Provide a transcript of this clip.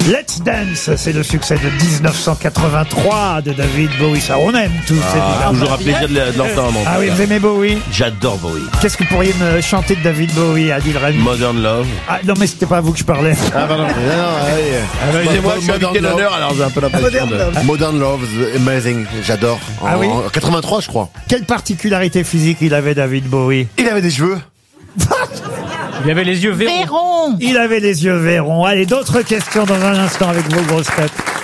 Let's Dance, c'est le succès de 1983 de David Bowie. Ça, on aime tous. Toujours un plaisir de l'entendre. Ah oui, vous aimez Bowie? J'adore Bowie. Qu'est-ce que vous pourriez me chanter de David Bowie, Adil Rami? Modern Love. Ah non, mais c'était pas à vous que je parlais. Ah pardon. Excusez-moi, je suis invité d'honneur, alors j'ai un peu l'impression de... Modern Love, amazing, j'adore. Ah oui? En 83, je crois. Quelle particularité physique il avait, David Bowie? Il avait des cheveux. Il avait les yeux verrons. Il avait les yeux verrons. Allez, d'autres questions dans un instant avec vos grosses têtes.